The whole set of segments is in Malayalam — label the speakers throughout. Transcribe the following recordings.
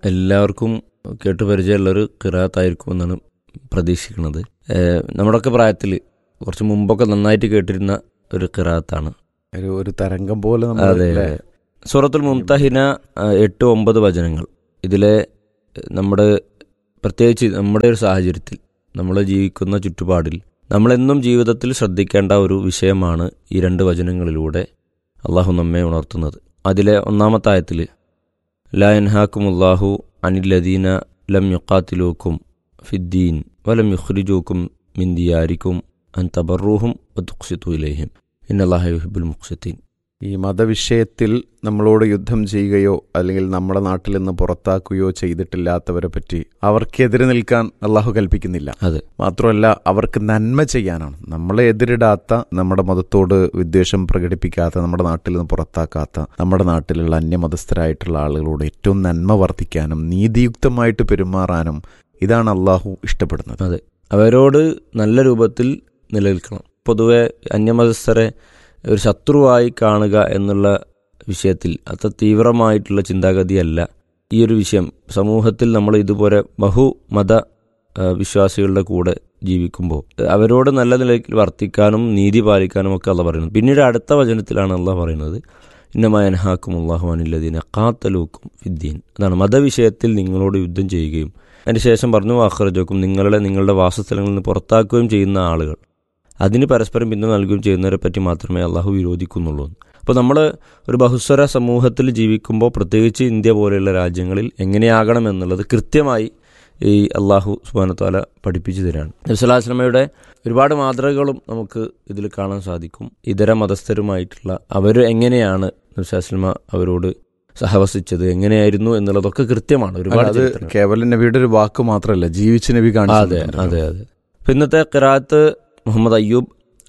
Speaker 1: എല്ലാവർക്കും കേട്ട് പരിചയമുള്ളൊരു ഖിറാഅത്തായിരിക്കുമെന്നാണ് പ്രതീക്ഷിക്കുന്നത്. നമ്മുടെയൊക്കെ പ്രായത്തിൽ കുറച്ച് മുമ്പൊക്കെ നന്നായിട്ട് കേട്ടിരുന്ന ഒരു ഖിറാഅത്താണ്.
Speaker 2: ഒരു തരംഗം പോലെ
Speaker 1: അതെ. സൂറത്തുൽ മുംതഹിന 8-9 വചനങ്ങൾ. ഇതിലെ നമ്മുടെ പ്രത്യേകിച്ച് നമ്മുടെ ഒരു സാഹചര്യത്തിൽ നമ്മൾ ജീവിക്കുന്ന ചുറ്റുപാടിൽ നമ്മളെന്നും ജീവിതത്തിൽ ശ്രദ്ധിക്കേണ്ട ഒരു വിഷയമാണ് ഈ 2 വചനങ്ങളിലൂടെ അള്ളാഹു നമ്മെ ഉണർത്തുന്നത്. അതിലെ ഒന്നാമത്തെ ആയത്തിൽ ലാ യൻഹാക്കുമുല്ലാഹു അനില്ലദീന ലം യുഖാതിലൂക്കും ഫിദ്ദീൻ വലം യുഖ്രിജൂക്കും മിൻ ദിയാരിക്കും അൻ തബറൂഹും വതുഖ്സിതു ഇലൈഹിം ഇന്നല്ലാഹ യുഹിബ്ബുൽ മുഖ്സിതീൻ.
Speaker 2: ഈ മതവിഷയത്തിൽ നമ്മളോട് യുദ്ധം ചെയ്യുകയോ അല്ലെങ്കിൽ നമ്മുടെ നാട്ടിൽ നിന്ന് പുറത്താക്കുകയോ ചെയ്തിട്ടില്ലാത്തവരെ പറ്റി അവർക്കെതിരെ നിൽക്കാൻ അള്ളാഹു കൽപ്പിക്കുന്നില്ല.
Speaker 1: അതെ,
Speaker 2: മാത്രമല്ല അവർക്ക് നന്മ ചെയ്യാനാണ്. നമ്മളെ എതിരിടാത്ത, നമ്മുടെ മതത്തോട് വിദ്വേഷം പ്രകടിപ്പിക്കാത്ത, നമ്മുടെ നാട്ടിൽ നിന്ന് പുറത്താക്കാത്ത, നമ്മുടെ നാട്ടിലുള്ള അന്യമതസ്ഥരായിട്ടുള്ള ആളുകളോട് ഏറ്റവും നന്മ വർദ്ധിക്കാനും നീതിയുക്തമായിട്ട് പെരുമാറാനും ഇതാണ് അള്ളാഹു ഇഷ്ടപ്പെടുന്നത്.
Speaker 1: അതെ, അവരോട് നല്ല രൂപത്തിൽ നിലനിൽക്കണം. പൊതുവെ അന്യമതസ്ഥരെ ഒരു ശത്രുവായി കാണുക എന്നുള്ള വിഷയത്തിൽ അത്ര തീവ്രമായിട്ടുള്ള ചിന്താഗതിയല്ല ഈ ഒരു വിഷയം. സമൂഹത്തിൽ നമ്മൾ ഇതുപോലെ ബഹുമത വിശ്വാസികളുടെ കൂടെ ജീവിക്കുമ്പോൾ അവരോട് നല്ല നിലയിൽ വർത്തിക്കാനും നീതി പാലിക്കാനും ഒക്കെ അള്ളാഹ് പറയുന്നത്. പിന്നീട് അടുത്ത വചനത്തിലാണ് അള്ളാഹ് പറയുന്നത് ഇന്നമാ യൻഹാക്കുമുല്ലാഹു അനില്ലദീന ഖാതലൂക്കും ഫിദ്ദീൻ. അതാണ് മതവിഷയത്തിൽ നിങ്ങളോട് യുദ്ധം ചെയ്യുകയും അതിന് ശേഷം പറഞ്ഞു അഖ്റജൂക്കും നിങ്ങളുടെ വാസസ്ഥലങ്ങളിൽ നിന്ന് പുറത്താക്കുകയും ചെയ്യുന്ന ആളുകൾ, അതിന് പരസ്പരം പിന്തുണ നൽകുകയും ചെയ്യുന്നവരെ പറ്റി മാത്രമേ അള്ളാഹു വിരോധിക്കുന്നുള്ളൂ. അപ്പോൾ നമ്മൾ ഒരു ബഹുസ്വര സമൂഹത്തിൽ ജീവിക്കുമ്പോൾ പ്രത്യേകിച്ച് ഇന്ത്യ പോലെയുള്ള രാജ്യങ്ങളിൽ എങ്ങനെയാകണം എന്നുള്ളത് കൃത്യമായി ഈ അള്ളാഹു സുബ്ഹാനഹു വ തആല പഠിപ്പിച്ചു തരാണ്. നബി സല്ലല്ലാഹു അലൈഹി വസല്ലമയുടെ ഒരുപാട് മാതൃകകളും നമുക്ക് ഇതിൽ കാണാൻ സാധിക്കും. ഇതര മതസ്ഥരുമായിട്ടുള്ള അവർ എങ്ങനെയാണ് നബി സല്ലല്ലാഹു അലൈഹി വസല്ലമ അവരോട് സഹവസിച്ചത്, എങ്ങനെയായിരുന്നു എന്നുള്ളതൊക്കെ കൃത്യമാണ്. ഒരുപാട്
Speaker 2: കേവലം നബിയുടെ ഒരു വാക്ക് മാത്രമല്ല, ജീവിച്ച നബി കാണിച്ചു.
Speaker 1: അതെ അതെ അതെ. ഇന്നത്തെ ഖിറാഅത്ത് മുഹമ്മദ് അയ്യൂബ്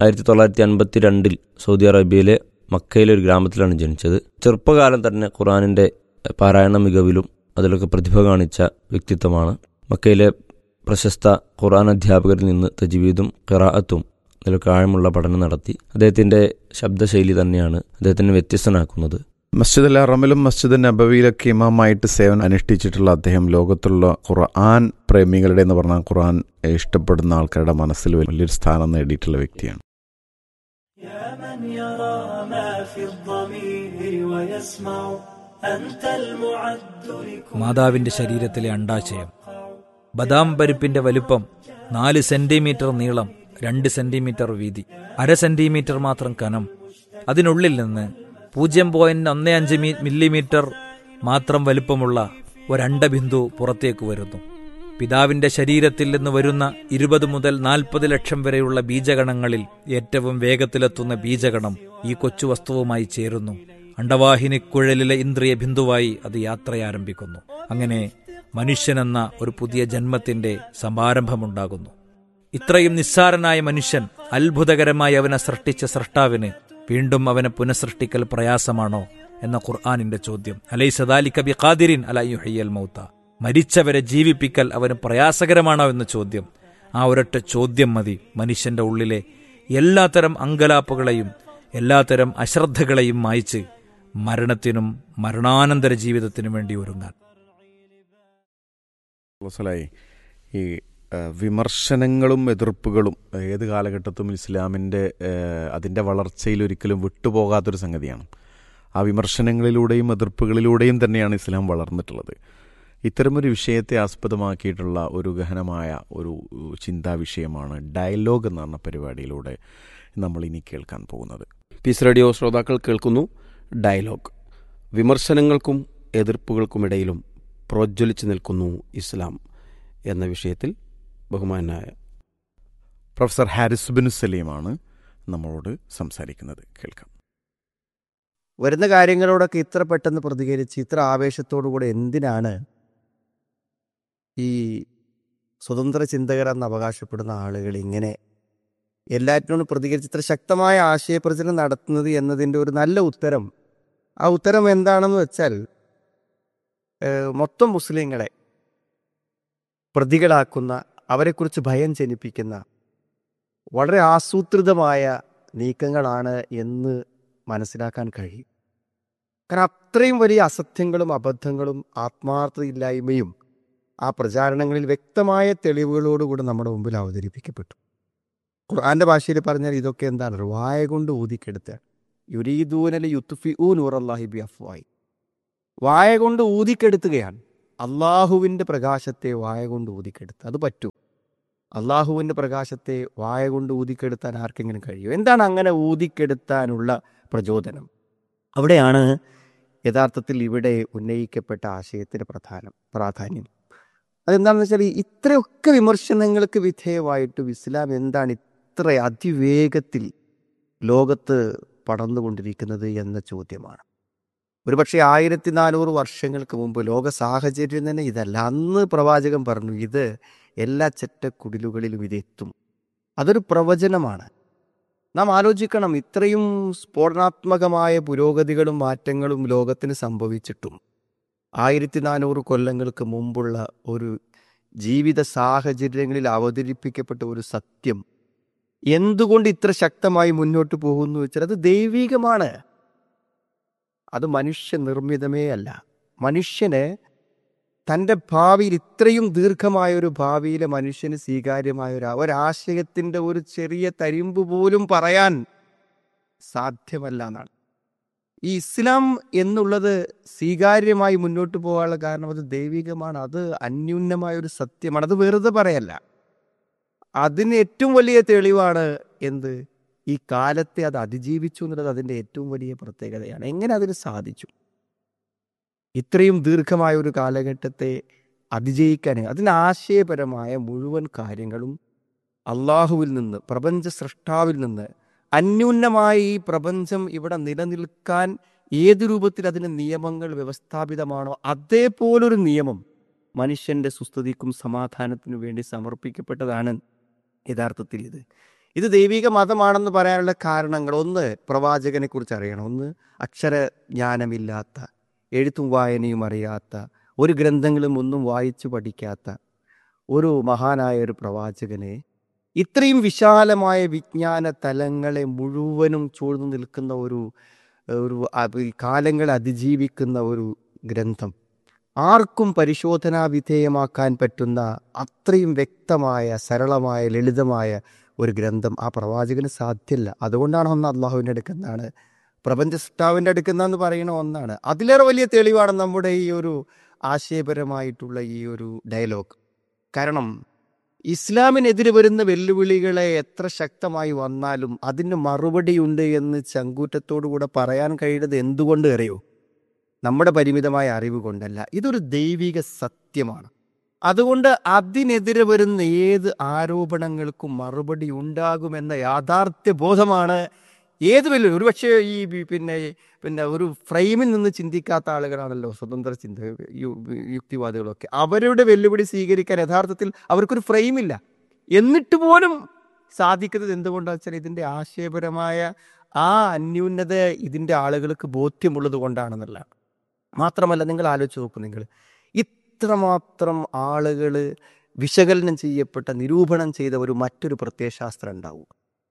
Speaker 1: 1952 സൗദി അറേബ്യയിലെ മക്കയിലെ ഒരു ഗ്രാമത്തിലാണ് ജനിച്ചത്. ചെറുപ്പകാലം തന്നെ ഖുർആനിൻ്റെ പാരായണ മികവിലും അതിലൊക്കെ പ്രതിഭ കാണിച്ച വ്യക്തിത്വമാണ്. മക്കയിലെ പ്രശസ്ത ഖുർആൻ അധ്യാപകരിൽ നിന്ന് തജ്വീദും ഖിറാഅത്തും അതിലൊക്കെ ആഴമുള്ള പഠനം നടത്തി. അദ്ദേഹത്തിൻ്റെ ശബ്ദശൈലി തന്നെയാണ് അദ്ദേഹത്തിനെ വ്യത്യസ്തനാക്കുന്നത്.
Speaker 2: മസ്ജിദ് അൽ ഹറമിലും മസ്ജിദ് നബവിയിലൊക്കെ ഇമാമായിട്ട് സേവനം അനുഷ്ഠിച്ചിട്ടുള്ള അദ്ദേഹം ലോകത്തുള്ള ഖുർആൻ പ്രേമികളുടെ എന്ന് പറഞ്ഞാൽ ഖുർആൻ ഇഷ്ടപ്പെടുന്ന ആൾക്കാരുടെ മനസ്സിൽ വലിയൊരു സ്ഥാനം നേടിയിട്ടുള്ള വ്യക്തിയാണ്.
Speaker 3: മാതാവിന്റെ ശരീരത്തിലെ അണ്ടാശയം, ബദാം പരിപ്പിന്റെ വലുപ്പം, 4 സെന്റിമീറ്റർ നീളം, 2 സെന്റിമീറ്റർ വീതി, 1/2 സെന്റിമീറ്റർ മാത്രം കനം. അതിനുള്ളിൽ നിന്ന് 0.15 മില്ലിമീറ്റർ മാത്രം വലുപ്പമുള്ള ഒരണ്ടബിന്ദു പുറത്തേക്ക് വരുന്നു. പിതാവിന്റെ ശരീരത്തിൽ നിന്ന് വരുന്ന 20 മുതൽ 40 ലക്ഷം വരെയുള്ള ബീജഗണങ്ങളിൽ ഏറ്റവും വേഗത്തിലെത്തുന്ന ബീജഗണം ഈ കൊച്ചു വസ്തുവുമായി ചേരുന്നു. അണ്ടവാഹിനിക്കുഴലിലെ ഇന്ദ്രിയ ബിന്ദുവായി അത് യാത്രയാരംഭിക്കുന്നു. അങ്ങനെ മനുഷ്യനെന്ന ഒരു പുതിയ ജന്മത്തിന്റെ സമാരംഭമുണ്ടാകുന്നു. ഇത്രയും നിസ്സാരനായ മനുഷ്യൻ അത്ഭുതകരമായി അവനെ സൃഷ്ടിച്ച സൃഷ്ടാവിന് വീണ്ടും അവനെ പുനഃസൃഷ്ടിക്കൽ പ്രയാസമാണോ എന്ന ഖുർആനിന്റെ ചോദ്യം. അലൈസ ദാലിക ബിഖാദിരിൻ അലാ യുഹ്യിൽ മൗത, മരിച്ചവരെ ജീവിപ്പിക്കൽ അവന് പ്രയാസകരമാണോ എന്ന ചോദ്യം. ആ ഒരൊറ്റ ചോദ്യം മതി മനുഷ്യന്റെ ഉള്ളിലെ എല്ലാത്തരം അങ്കലാപ്പുകളെയും എല്ലാത്തരം അശ്രദ്ധകളെയും മായ്ച്ച് മരണത്തിനും മരണാനന്തര ജീവിതത്തിനും വേണ്ടി ഒരുങ്ങാൻ.
Speaker 2: ഈ വിമർശനങ്ങളും എതിർപ്പുകളും ഏത് കാലഘട്ടത്തും ഇസ്ലാമിൻ്റെ അതിൻ്റെ വളർച്ചയിൽ ഒരിക്കലും വിട്ടുപോകാത്തൊരു സംഗതിയാണ്. ആ വിമർശനങ്ങളിലൂടെയും എതിർപ്പുകളിലൂടെയും തന്നെയാണ് ഇസ്ലാം വളർന്നിട്ടുള്ളത്. ഇത്തരമൊരു വിഷയത്തെ ആസ്പദമാക്കിയിട്ടുള്ള ഒരു ഗഹനമായ ഒരു ചിന്താ വിഷയമാണ് ഡയലോഗ് എന്ന് പറഞ്ഞ പരിപാടിയിലൂടെ നമ്മൾ ഇനി കേൾക്കാൻ പോകുന്നത്.
Speaker 4: പീസ് റേഡിയോ ശ്രോതാക്കൾ കേൾക്കുന്നു ഡയലോഗ്. വിമർശനങ്ങൾക്കും എതിർപ്പുകൾക്കുമിടയിലും പ്രോജ്വലിച്ചു നിൽക്കുന്നു ഇസ്ലാം എന്ന വിഷയത്തിൽ ബഹുമാനായ
Speaker 2: പ്രൊഫസർ ഹാരിസ് ബിൻ സലീമാണ് നമ്മളോട് സംസാരിക്കുന്നത്. കേൾക്കാം.
Speaker 5: വരുന്ന കാര്യങ്ങളോടൊക്കെ ഇത്ര പെട്ടെന്ന് പ്രതികരിച്ച് ഇത്ര ആവേശത്തോടുകൂടെ എന്തിനാണ് ഈ സ്വതന്ത്ര ചിന്തകരെന്ന് അവകാശപ്പെടുന്ന ആളുകൾ ഇങ്ങനെ എല്ലാറ്റിനോടും പ്രതികരിച്ച് ഇത്ര ശക്തമായ ആശയപ്രചരണം നടത്തുന്നത് എന്നതിൻ്റെ ഒരു നല്ല ഉത്തരം, ആ ഉത്തരം എന്താണെന്ന് വെച്ചാൽ മൊത്തം മുസ്ലിങ്ങളെ പ്രതികളാക്കുന്ന, അവരെക്കുറിച്ച് ഭയം ജനിപ്പിക്കുന്ന വളരെ ആസൂത്രിതമായ നീക്കങ്ങളാണ് എന്ന് മനസ്സിലാക്കാൻ കഴിയും. കാരണം അത്രയും വലിയ അസത്യങ്ങളും അബദ്ധങ്ങളും ആത്മാർത്ഥതയില്ലായ്മയും ആ പ്രചാരണങ്ങളിൽ വ്യക്തമായ തെളിവുകളോടുകൂടി നമ്മുടെ മുമ്പിൽ അവതരിപ്പിക്കപ്പെട്ടു. ഖുർആന്റെ ഭാഷയിൽ പറഞ്ഞാൽ ഇതൊക്കെ എന്താണ്? വായ കൊണ്ട് ഊതിക്കെടുത്താണ്. യുരീദൂനലി യുത്ഫിഊ നൂറല്ലാഹി ബിഅഫ്വാഹി. വായ കൊണ്ട് ഊതിക്കെടുത്തുകയാണ്. അള്ളാഹുവിൻ്റെ പ്രകാശത്തെ വായ കൊണ്ട് ഊതിക്കെടുത്ത് അത് പറ്റൂ? അള്ളാഹുവിൻ്റെ പ്രകാശത്തെ വായ കൊണ്ട് ഊതിക്കെടുത്താൻ ആർക്കെങ്കിലും കഴിയും? എന്താണ് അങ്ങനെ ഊതിക്കെടുത്താനുള്ള പ്രചോദനം? അവിടെയാണ് യഥാർത്ഥത്തിൽ ഇവിടെ ഉന്നയിക്കപ്പെട്ട ആശയത്തിന് പ്രാധാന്യം. അതെന്താണെന്ന് വെച്ചാൽ ഇത്രയൊക്കെ വിമർശനങ്ങൾക്ക് വിധേയമായിട്ടും ഇസ്ലാം എന്താണ് ഇത്ര അതിവേഗത്തിൽ ലോകത്ത് പടർന്നുകൊണ്ടിരിക്കുന്നത് എന്ന ചോദ്യമാണ്. ഒരുപക്ഷെ 1400 വർഷങ്ങൾക്ക് മുമ്പ് ലോക സാഹചര്യം തന്നെ ഇതല്ല. അന്ന് പ്രവാചകൻ പറഞ്ഞു ഇത് എല്ലാ ചെറ്റക്കുടിലുകളിലും ഇതെത്തും. അതൊരു പ്രവചനമാണ്. നാം ആലോചിക്കണം, ഇത്രയും സ്ഫോടനാത്മകമായ പുരോഗതികളും മാറ്റങ്ങളും ലോകത്തിന് സംഭവിച്ചിട്ടും 1400 കൊല്ലങ്ങൾക്ക് മുമ്പുള്ള ഒരു ജീവിത സാഹചര്യങ്ങളിൽ അവതരിപ്പിക്കപ്പെട്ട ഒരു സത്യം എന്തുകൊണ്ട് ഇത്ര ശക്തമായി മുന്നോട്ട് പോകുന്നു വെച്ചാൽ അത് ദൈവികമാണ്. അത് മനുഷ്യനിർമ്മിതമേ അല്ല. മനുഷ്യന് തൻ്റെ ഭാവിയിൽ, ഇത്രയും ദീർഘമായ ഒരു ഭാവിയിലെ മനുഷ്യന് സ്വീകാര്യമായ ഒരാശയത്തിൻ്റെ ഒരു ചെറിയ തരിമ്പ് പോലും പറയാൻ സാധ്യമല്ല എന്നാണ്. ഈ ഇസ്ലാം എന്നുള്ളത് സ്വീകാര്യമായി മുന്നോട്ട് പോകാനുള്ള കാരണം അത് ദൈവികമാണ്. അത് അന്യൂനമായ ഒരു സത്യമാണ്. അത് വെറുതെ പറയല്ല. അതിന് ഏറ്റവും വലിയ തെളിവാണ് എന്ത്? ഈ കാലത്തെ അത് അതിജീവിച്ചു എന്നുള്ളത് അതിൻ്റെ ഏറ്റവും വലിയ പ്രത്യേകതയാണ്. എങ്ങനെ അതിന് സാധിച്ചു? ഇത്രയും ദീർഘമായ ഒരു കാലഘട്ടത്തെ അതിജയിക്കാൻ അതിന് ആശയപരമായ മുഴുവൻ കാര്യങ്ങളും അള്ളാഹുവിൽ നിന്ന്, പ്രപഞ്ച സൃഷ്ടാവിൽ നിന്ന്, അന്യൂനമായ ഈ പ്രപഞ്ചം ഇവിടെ നിലനിൽക്കാൻ ഏത് രൂപത്തിൽ അതിന് നിയമങ്ങൾ വ്യവസ്ഥാപിതമാണോ അതേപോലൊരു നിയമം മനുഷ്യന്റെ സുസ്ഥിതിക്കും സമാധാനത്തിനു വേണ്ടി സമർപ്പിക്കപ്പെട്ടതാണ് യഥാർത്ഥത്തിൽ ഇത് ദൈവിക മതമാണെന്ന് പറയാനുള്ള കാരണങ്ങൾ: ഒന്ന്, പ്രവാചകനെ കുറിച്ച് അറിയണം. ഒന്ന്, അക്ഷരജ്ഞാനമില്ലാത്ത, എഴുത്തും വായനയും അറിയാത്ത, ഒരു ഗ്രന്ഥങ്ങളും ഒന്നും വായിച്ചു പഠിക്കാത്ത ഒരു മഹാനായ ഒരു പ്രവാചകനെ ഇത്രയും വിശാലമായ വിജ്ഞാന തലങ്ങളെ മുഴുവനും ചൂഴ്ന്നു നിൽക്കുന്ന ഒരു കാലങ്ങളെ അതിജീവിക്കുന്ന ഒരു ഗ്രന്ഥം, ആർക്കും പരിശോധനാ വിധേയമാക്കാൻ പറ്റുന്ന അത്രയും വ്യക്തമായ, സരളമായ, ലളിതമായ ഒരു ഗ്രന്ഥം ആ പ്രവാചകന് സാധ്യമല്ല. അതുകൊണ്ടാണ് ഒന്ന് അള്ളാഹുവിൻ്റെ അടുക്കെന്നാണ്, പ്രപഞ്ച സൃഷ്ടാവിൻ്റെ അടുക്കെന്നാന്ന് പറയുന്ന ഒന്നാണ്. അതിലേറെ വലിയ തെളിവാണ് നമ്മുടെ ഈ ഒരു ആശയപരമായിട്ടുള്ള ഈ ഒരു ഡയലോഗ്. കാരണം ഇസ്ലാമിനെതിരെ വരുന്ന വെല്ലുവിളികളെ എത്ര ശക്തമായി വന്നാലും അതിന് മറുപടിയുണ്ട് എന്ന് ചങ്കൂറ്റത്തോടുകൂടെ പറയാൻ കഴിയുന്നത് എന്തുകൊണ്ട് അറിയോ? നമ്മുടെ പരിമിതമായ അറിവ് കൊണ്ടല്ല. ഇതൊരു ദൈവിക സത്യമാണ്. അതുകൊണ്ട് അതിനെതിരെ വരുന്ന ഏത് ആരോപണങ്ങൾക്കും മറുപടി ഉണ്ടാകുമെന്ന യാഥാർത്ഥ്യ ബോധമാണ് ഏത് വെല്ലുവിളി. ഒരുപക്ഷെ ഈ പിന്നെ ഒരു ഫ്രെയിമിൽ നിന്ന് ചിന്തിക്കാത്ത ആളുകളാണല്ലോ സ്വതന്ത്ര യുക്തിവാദികളൊക്കെ. അവരുടെ വെല്ലുവിളി സ്വീകരിക്കാൻ യഥാർത്ഥത്തിൽ അവർക്കൊരു ഫ്രെയിമില്ല. എന്നിട്ട് പോലും സാധിക്കുന്നത് എന്തുകൊണ്ടാണെന്ന് വെച്ചാൽ ഇതിൻ്റെ ആശയപരമായ ആ അന്യൂനത ഇതിൻ്റെ ആളുകൾക്ക് ബോധ്യമുള്ളത് കൊണ്ടാണെന്നല്ല. മാത്രമല്ല, നിങ്ങൾ ആലോചിച്ച് നോക്കൂ, നിങ്ങൾ ഇത്രമാത്രം ആളുകൾ വിശകലനം ചെയ്യപ്പെട്ട, നിരൂപണം ചെയ്ത മറ്റൊരു പ്രത്യയശാസ്ത്രം ഉണ്ടാവും.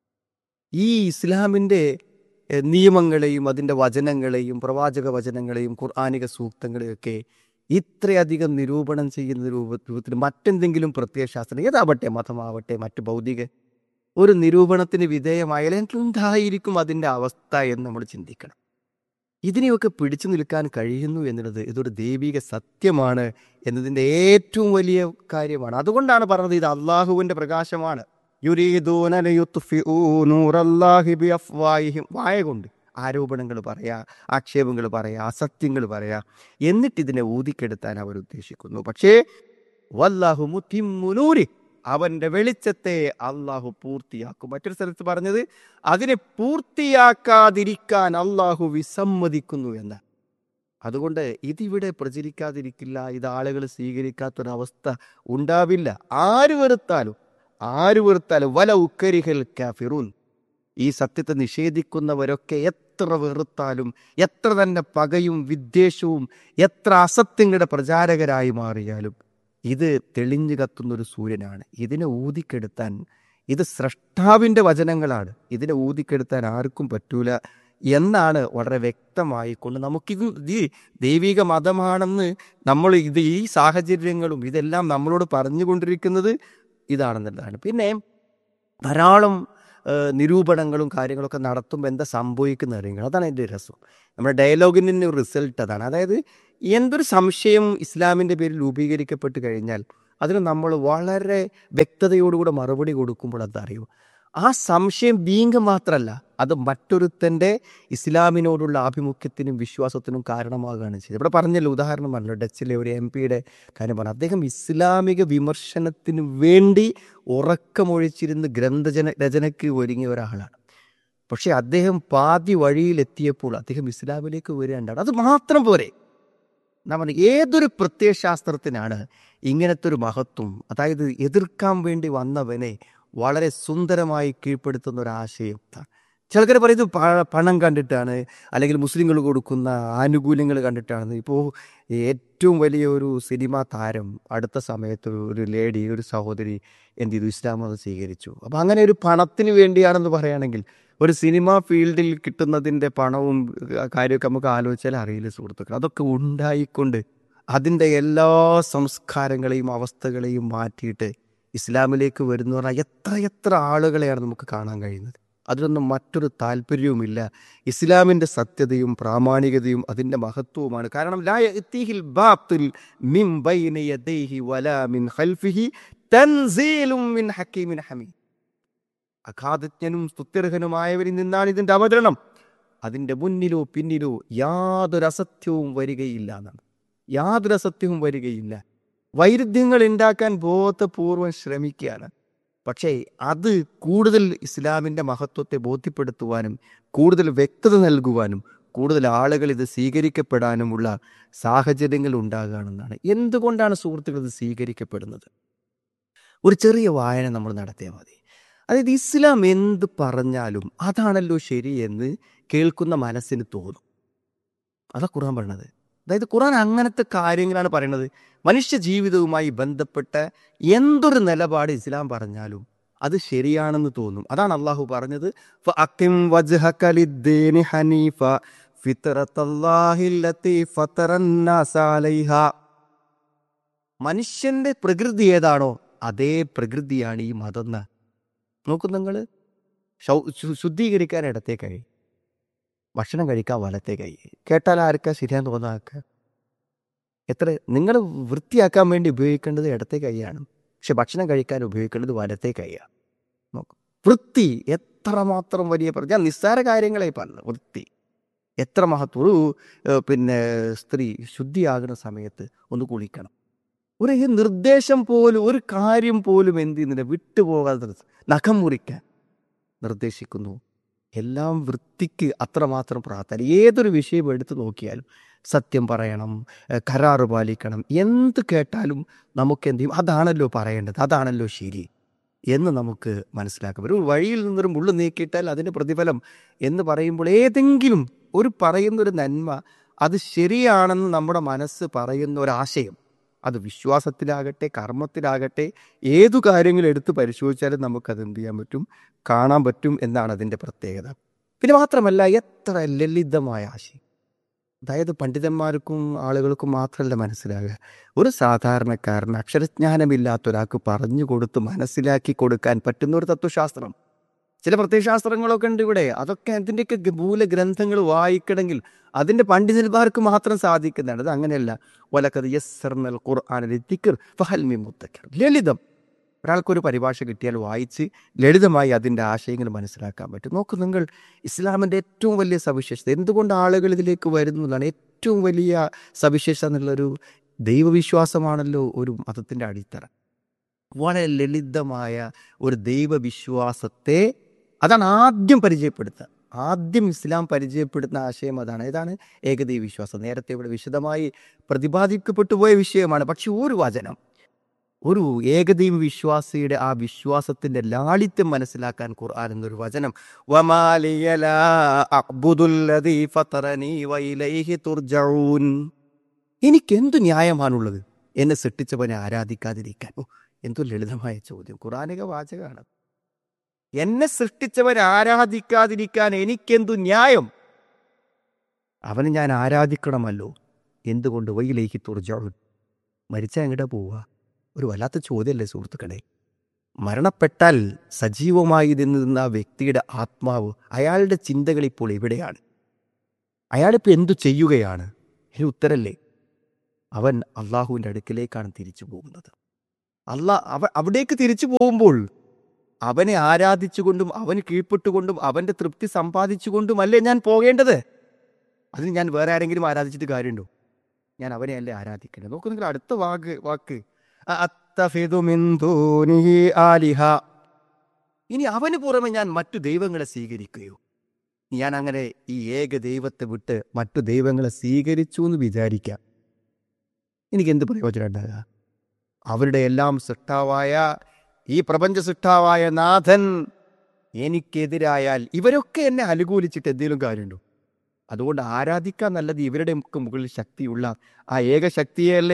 Speaker 5: ഈ ഇസ്ലാമിൻ്റെ നിയമങ്ങളെയും അതിൻ്റെ വചനങ്ങളെയും പ്രവാചക വചനങ്ങളെയും ഖുർആനിക സൂക്തങ്ങളെയും ഒക്കെ ഇത്രയധികം നിരൂപണം ചെയ്യുന്ന രൂപത്തിൽ മറ്റെന്തെങ്കിലും പ്രത്യയശാസ്ത്രം, ഏതാവട്ടെ, മതമാവട്ടെ, മറ്റ് ഭൗതിക ഒരു നിരൂപണത്തിന് വിധേയമായാൽ എന്തായിരിക്കും അതിൻ്റെ അവസ്ഥ എന്ന് നമ്മൾ ചിന്തിക്കണം. ഇതിനെയൊക്കെ പിടിച്ചു നിൽക്കാൻ കഴിയുന്നു എന്നുള്ളത് ഇതൊരു ദൈവിക സത്യമാണ് എന്നതിൻ്റെ ഏറ്റവും വലിയ കാര്യമാണ്. അതുകൊണ്ടാണ് പറഞ്ഞത് ഇത് അള്ളാഹുവിൻ്റെ പ്രകാശമാണ്. യുരീദൂന ലിയുത്ഫിഊ നൂറല്ലാഹി ബിഅഫ്വാഹിഹിം. വായ കൊണ്ട് ആരോപണങ്ങൾ പറയാ, ആക്ഷേപങ്ങൾ പറയാ, അസത്യങ്ങൾ പറയാ, എന്നിട്ട് ഇതിനെ ഊതിക്കെടുത്താൻ അവർ ഉദ്ദേശിക്കുന്നു. പക്ഷേ വല്ലാഹു മുത്തിമ്മു നൂരി, അവന്റെ വെളിച്ചത്തെ അള്ളാഹു പൂർത്തിയാക്കും. മറ്റൊരു സ്ഥലത്ത് പറഞ്ഞത് അതിനെ പൂർത്തിയാക്കാതിരിക്കാൻ അള്ളാഹു വിസമ്മതിക്കുന്നു എന്ന്. അതുകൊണ്ട് ഇതിവിടെ പ്രചരിക്കാതിരിക്കില്ല, ഇത് ആളുകൾ സ്വീകരിക്കാത്തൊരവസ്ഥ ഉണ്ടാവില്ല. ആര് വെറുത്താലും വല ഉക്കരിഹൽ കാഫിറൂൻ, ഈ സത്യത്തെ നിഷേധിക്കുന്നവരൊക്കെ എത്ര വെറുത്താലും, എത്ര തന്നെ പകയും വിദ്വേഷവും, എത്ര അസത്യങ്ങളുടെ പ്രചാരകരായി മാറിയാലും ഇത് തെളിഞ്ഞു കത്തുന്നൊരു സൂര്യനാണ്. ഇതിനെ ഊതിക്കെടുത്താൻ, ഇത് സ്രഷ്ടാവിൻ്റെ വചനങ്ങളാണ്, ഇതിനെ ഊതിക്കെടുത്താൻ ആർക്കും പറ്റൂല എന്നാണ് വളരെ വ്യക്തമായി കൊണ്ട് നമുക്കിത് ദൈവിക മതമാണെന്ന് നമ്മൾ ഈ സാഹചര്യങ്ങളും ഇതെല്ലാം നമ്മളോട് പറഞ്ഞുകൊണ്ടിരിക്കുന്നത് ഇതാണെന്നുള്ളതാണ്. പിന്നെ ധാരാളം നിരൂപണങ്ങളും കാര്യങ്ങളൊക്കെ നടത്തുമ്പോൾ എന്താ സംഭവിക്കുന്ന അറിയുക, അതാണ് എൻ്റെ രസം. നമ്മുടെ ഡയലോഗിൻ്റെ ഒരു റിസൾട്ട് അതാണ്. അതായത് എന്തൊരു സംശയം ഇസ്ലാമിൻ്റെ പേരിൽ രൂപീകരിക്കപ്പെട്ട് കഴിഞ്ഞാൽ അതിന് നമ്മൾ വളരെ വ്യക്തതയോടുകൂടെ മറുപടി കൊടുക്കുമ്പോൾ അതറിയും ആ സംശയം വീങ്കം മാത്രമല്ല, അത് മറ്റൊരുത്തൻ്റെ ഇസ്ലാമിനോടുള്ള ആഭിമുഖ്യത്തിനും വിശ്വാസത്തിനും കാരണമാകുകയാണ് ചെയ്തത്. ഇവിടെ പറഞ്ഞല്ലോ, ഉദാഹരണം പറഞ്ഞല്ലോ, ഡച്ചിലെ ഒരു MP കാര്യം പറഞ്ഞു. അദ്ദേഹം ഇസ്ലാമിക വിമർശനത്തിന് വേണ്ടി ഉറക്കമൊഴിച്ചിരുന്ന് രചനയ്ക്ക് ഒരുങ്ങിയ ഒരാളാണ്. പക്ഷെ അദ്ദേഹം പാതി വഴിയിലെത്തിയപ്പോൾ അദ്ദേഹം ഇസ്ലാമിലേക്ക് വരികയുണ്ടാണ്. അത് മാത്രം പോരെ. നമ്മൾ ഏതൊരു പ്രത്യയശാസ്ത്രത്തിനാണ് ഇങ്ങനത്തെ ഒരു മഹത്വം, അതായത് എതിർക്കാൻ വേണ്ടി വന്നവനെ വളരെ സുന്ദരമായി കീഴ്പ്പെടുത്തുന്ന ഒരു ആശയത്താണ്. ചിലർ പറയുന്നത് പണം കണ്ടിട്ടാണ്, അല്ലെങ്കിൽ മുസ്ലിങ്ങൾ കൊടുക്കുന്ന ആനുകൂല്യങ്ങൾ കണ്ടിട്ടാണ്. ഇപ്പോൾ ഏറ്റവും വലിയ ഒരു സിനിമാ താരം അടുത്ത സമയത്ത് ഒരു ലേഡി, ഒരു സഹോദരി എന്ത് ചെയ്തു, ഇസ്ലാം മതം സ്വീകരിച്ചു. അപ്പം അങ്ങനെ ഒരു പണത്തിന് വേണ്ടിയാണെന്ന് പറയുകയാണെങ്കിൽ ഒരു സിനിമാ ഫീൽഡിൽ കിട്ടുന്നതിൻ്റെ പണവും കാര്യമൊക്കെ നമുക്ക് ആലോചിച്ചാൽ അറിയില്ല സുഹൃത്തുക്കൾ. അതൊക്കെ ഉണ്ടായിക്കൊണ്ട് അതിൻ്റെ എല്ലാ സംസ്കാരങ്ങളെയും അവസ്ഥകളെയും മാറ്റിയിട്ട് ഇസ്ലാമിലേക്ക് വരുന്നു പറഞ്ഞാൽ എത്ര ആളുകളെയാണ് നമുക്ക് കാണാൻ കഴിയുന്നത്. അതിലൊന്നും മറ്റൊരു താല്പര്യവുമില്ല. ഇസ്ലാമിൻ്റെ സത്യതയും പ്രാമാണികതയും അതിൻ്റെ മഹത്വവുമാണ്. കാരണം ലാ യഅ്തീഹിൽ ബാത്തിൽ മിൻ ബൈനി യദൈഹി വലാ മിൻ ഖൽഫിഹി തൻസീലും മിൻ ഹക്കീമിൻ ഹമീദ്. അഗാധജ്ഞനും സ്തുത്യർഹനുമായവരിൽ നിന്നാണ് ഇതിൻ്റെ അവതരണം. അതിൻ്റെ മുന്നിലോ പിന്നിലോ യാതൊരു അസത്യവും വരികയില്ല എന്നാണ്. യാതൊരു അസത്യവും വരികയില്ല. വൈരുദ്ധ്യങ്ങൾ ഉണ്ടാക്കാൻ ബോധപൂർവം ശ്രമിക്കുകയാണ്. പക്ഷേ അത് കൂടുതൽ ഇസ്ലാമിൻ്റെ മഹത്വത്തെ ബോധ്യപ്പെടുത്തുവാനും കൂടുതൽ വ്യക്തത നൽകുവാനും കൂടുതൽ ആളുകൾ ഇത് സ്വീകരിക്കപ്പെടാനുമുള്ള സാഹചര്യങ്ങൾ ഉണ്ടാകുകയാണെന്നാണ്. എന്തുകൊണ്ടാണ് സുഹൃത്തുക്കൾ ഇത് സ്വീകരിക്കപ്പെടുന്നത്? ഒരു ചെറിയ വായന നമ്മൾ നടത്തിയാൽ മതി. അതായത് ഇസ്ലാം എന്ത് പറഞ്ഞാലും അതാണല്ലോ ശരിയെന്ന് കേൾക്കുന്ന മനസ്സിന് തോന്നും. അതാ ഖുർആൻ പറയണത്. അതായത് ഖുർആൻ അങ്ങനത്തെ കാര്യങ്ങളാണ് പറയുന്നത്. മനുഷ്യ ജീവിതവുമായി ബന്ധപ്പെട്ട എന്തൊരു നിലപാട് ഇസ്ലാം പറഞ്ഞാലും അത് ശരിയാണെന്ന് തോന്നും. അതാണ് അള്ളാഹു പറഞ്ഞത്, ഫഅഖിം വജ്ഹക ലിദ്ദീനി ഹനീഫ ഫിത്രത്തല്ലാഹില്ലതി ഫതറന്നാസ അലൈഹാ. മനുഷ്യന്റെ പ്രകൃതി ഏതാണോ അതേ പ്രകൃതിയാണ് ഈ മതം. നോക്കൂ, നിങ്ങൾ ശുദ്ധീകരിക്കാൻ ഇടത്തെ കൈ, ഭക്ഷണം കഴിക്കാൻ വലത്തെ കൈ. കേട്ടാൽ ആർക്കാ ശരിയാന്ന് തോന്നാക്ക? നിങ്ങൾ വൃത്തിയാക്കാൻ വേണ്ടി ഉപയോഗിക്കേണ്ടത് ഇടത്തെ കൈയാണ്, പക്ഷെ ഭക്ഷണം കഴിക്കാൻ ഉപയോഗിക്കേണ്ടത് വലത്തെ കൈയാണ്. നോക്കും, വൃത്തി എത്രമാത്രം വലിയ ഞാൻ നിസ്സാര കാര്യങ്ങളായി പറഞ്ഞത്. വൃത്തി എത്ര മഹത്വം. ഒരു സ്ത്രീ ശുദ്ധിയാകുന്ന സമയത്ത് ഒന്ന് കുളിക്കണം. ഒരു നിർദ്ദേശം പോലും, ഒരു കാര്യം പോലും എന്ത് ചെയ്യുന്നില്ല, വിട്ടുപോകാതെ നഖം മുറിക്കാൻ നിർദ്ദേശിക്കുന്നു. എല്ലാം വൃത്തിക്ക് അത്രമാത്രം പ്രാധാന്യം. ഏതൊരു വിഷയം എടുത്തു നോക്കിയാലും സത്യം പറയണം, കരാറ് പാലിക്കണം, എന്ത് കേട്ടാലും നമുക്ക് എന്ത് ചെയ്യും, അതാണല്ലോ പറയേണ്ടത്, അതാണല്ലോ ശരി എന്ന് നമുക്ക് മനസ്സിലാക്കാം. ഒരു വഴിയിൽ നിന്നൊരു മുള്ളു നീക്കിയിട്ടാൽ അതിന് പ്രതിഫലം എന്ന് പറയുമ്പോൾ ഏതെങ്കിലും ഒരു പറയുന്നൊരു നന്മ അത് ശരിയാണെന്ന് നമ്മുടെ മനസ്സ് പറയുന്ന ഒരാശയം, അത് വിശ്വാസത്തിലാകട്ടെ കർമ്മത്തിലാകട്ടെ ഏതു കാര്യങ്ങൾ എടുത്ത് പരിശോധിച്ചാലും നമുക്കത് എന്ത് ചെയ്യാൻ പറ്റും, കാണാൻ പറ്റും എന്നാണ് അതിൻ്റെ പ്രത്യേകത. പിന്നെ മാത്രമല്ല എത്ര ലളിതമായ ആശയം. അതായത് പണ്ഡിതന്മാർക്കും ആളുകൾക്കും മാത്രമല്ല മനസ്സിലാകുക, ഒരു സാധാരണക്കാരന് അക്ഷരജ്ഞാനമില്ലാത്ത ഒരാൾക്ക് പറഞ്ഞു കൊടുത്ത് മനസ്സിലാക്കി കൊടുക്കാൻ പറ്റുന്ന ഒരു തത്വശാസ്ത്രം. ചില പ്രത്യയശാസ്ത്രങ്ങളൊക്കെ ഉണ്ട് ഇവിടെ. അതൊക്കെ അതിൻ്റെയൊക്കെ മൂലഗ്രന്ഥങ്ങൾ വായിക്കണമെങ്കിൽ അതിൻ്റെ പണ്ഡിതന്മാർക്ക് മാത്രം സാധിക്കുന്നതാണ്. അത് അങ്ങനെയല്ല. വലഖദ് യസ്സർനൽ ഖുർആന ലിദ്ദിക്ർ ഫഹൽ മിൻ മുദ്ദക്കിർ. ലളിതം. ഒരാൾക്കൊരു പരിഭാഷ കിട്ടിയാൽ വായിച്ച് ലളിതമായി അതിൻ്റെ ആശയങ്ങൾ മനസ്സിലാക്കാൻ പറ്റും. നോക്കൂ, നിങ്ങൾ ഇസ്ലാമിൻ്റെ ഏറ്റവും വലിയ സവിശേഷത, എന്തുകൊണ്ട് ആളുകൾ ഇതിലേക്ക് വരുന്നതാണ് ഏറ്റവും വലിയ സവിശേഷത എന്നുള്ളൊരു ദൈവവിശ്വാസമാണല്ലോ ഒരു മതത്തിൻ്റെ അടിത്തറ. വളരെ ലളിതമായ ഒരു ദൈവവിശ്വാസത്തെ അതാണ് ആദ്യം പരിചയപ്പെടുത്തുക. ആദ്യം ഇസ്ലാം പരിചയപ്പെടുത്തുന്ന ആശയം അതാണ്. ഏതാണ്? ഏകദൈവ വിശ്വാസം. നേരത്തെ ഇവിടെ വിശദമായി പ്രതിപാദിക്കപ്പെട്ടു പോയ വിഷയമാണ്. പക്ഷെ ഒരു വചനം, ഒരു ഏകദൈവ വിശ്വാസിയുടെ ആ വിശ്വാസത്തിന്റെ ലാളിത്യം മനസ്സിലാക്കാൻ ഖുർആൻ എന്നൊരു വചനം, വമാലിയ ലാ അഅ്ബുദുല്ലദീ ഫതറനീ വഇലൈഹി തുർജഊൻ. എനിക്കെന്തു ന്യായമാണുള്ളത് എന്നെ സൃഷ്ടിച്ചവനെ ആരാധിക്കാതിരിക്കാൻ? എന്തു ലളിതമായ ചോദ്യം. ഖുർആനിക വാചകമാണ്. എന്നെ സൃഷ്ടിച്ചവരെ ആരാധിക്കാതിരിക്കാൻ എനിക്കെന്തു ന്യായം? അവനെ ഞാൻ ആരാധിക്കണമല്ലോ. എന്തുകൊണ്ട്? വയിലേക്ക് തുറജാവും. മരിച്ചാൽ എങ്ങോട്ടാ പോവുക? ഒരു വല്ലാത്ത ചോദ്യമല്ലേ സുഹൃത്തുക്കളെ. മരണപ്പെട്ടാൽ സജീവമായി നിന്ന ആ വ്യക്തിയുടെ ആത്മാവ്, അയാളുടെ ചിന്തകൾ ഇപ്പോൾ എവിടെയാണ്? അയാളിപ്പോൾ എന്തു ചെയ്യുകയാണ്? ഇതിന് ഉത്തരല്ലേ? അവൻ അള്ളാഹുവിൻ്റെ അടുക്കിലേക്കാണ് തിരിച്ചു പോകുന്നത്. അവിടേക്ക് തിരിച്ചു പോകുമ്പോൾ അവനെ ആരാധിച്ചുകൊണ്ടും അവന് കീഴ്പ്പെട്ടുകൊണ്ടും അവൻ്റെ തൃപ്തി സമ്പാദിച്ചുകൊണ്ടുമല്ലേ ഞാൻ പോകേണ്ടത്. അതിന് ഞാൻ വേറെ ആരെങ്കിലും ആരാധിച്ചിട്ട് കാര്യമുണ്ടോ? ഞാൻ അവനെ അല്ലേ ആരാധിക്കേണ്ടത്. നോക്കൂ നിങ്ങൾ അടുത്ത വാക്ക് അത്തഫിദു മിൻ ദൂനിഹി ആലിഹ. ഇനി അവന് പുറമെ ഞാൻ മറ്റു ദൈവങ്ങളെ സ്വീകരിക്കുകയോ? ഞാൻ അങ്ങനെ ഈ ഏക ദൈവത്തെ വിട്ട് മറ്റു ദൈവങ്ങളെ സ്വീകരിച്ചു എന്ന് വിചാരിക്കാം. എനിക്കെന്ത് പ്രയോജനം ഉണ്ടാകുക? അവരുടെ എല്ലാം സൃഷ്ടാവായ, ഈ പ്രപഞ്ച സൃഷ്ടാവായ നാഥൻ എനിക്കെതിരായാൽ ഇവരൊക്കെ എന്നെ അനുകൂലിച്ചിട്ട് എന്തെങ്കിലും കാര്യമുണ്ടോ? അതുകൊണ്ട് ആരാധിക്കാൻ നല്ലത് ഇവരുടെ മുകളിൽ ശക്തിയുള്ള ആ ഏക ശക്തിയല്ലേ.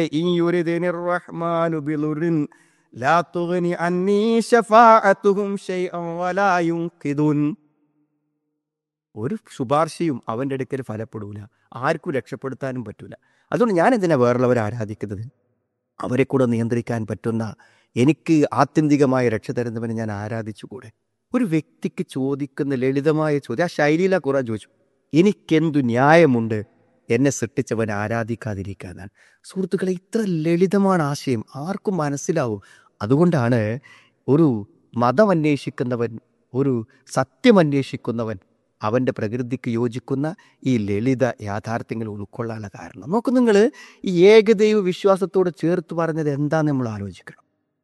Speaker 5: ഒരു ശുപാർശയും അവൻ്റെ അടുക്കൽ ഫലപ്പെടൂല, ആർക്കും രക്ഷപ്പെടുത്താനും പറ്റൂല. അതുകൊണ്ട് ഞാൻ എന്തിനാ വേറുള്ളവരെ ആരാധിക്കുന്നത്? അവരെ കൂടെ നിയന്ത്രിക്കാൻ പറ്റുന്ന, എനിക്ക് ആത്യന്തികമായ രക്ഷ തരുന്നവനെ ഞാൻ ആരാധിച്ചുകൂടെ? ഒരു വ്യക്തിക്ക് ചോദിക്കുന്ന ലളിതമായ ചോദ്യം, ആ ശൈലിയിലാണ് ഖുർആൻ ചോദിച്ചു, എനിക്കെന്തു ന്യായമുണ്ട് എന്നെ സൃഷ്ടിച്ചവൻ ആരാധിക്കാതിരിക്കാനാണ്. സുഹൃത്തുക്കളെ, ഇത്ര ലളിതമാണ് ആശയം, ആർക്കും മനസ്സിലാവും. അതുകൊണ്ടാണ് ഒരു മതം അന്വേഷിക്കുന്നവൻ, ഒരു സത്യം അന്വേഷിക്കുന്നവൻ അവൻ്റെ പ്രകൃതിക്ക് യോജിക്കുന്ന ഈ ലളിത യാഥാർത്ഥ്യങ്ങൾ ഉൾക്കൊള്ളാനുള്ള കാരണം. നോക്കൂ നിങ്ങൾ, ഈ ഏകദൈവ വിശ്വാസത്തോട് ചേർത്ത് പറഞ്ഞത് എന്താണെന്ന് നമ്മൾ ആലോചിക്കണം.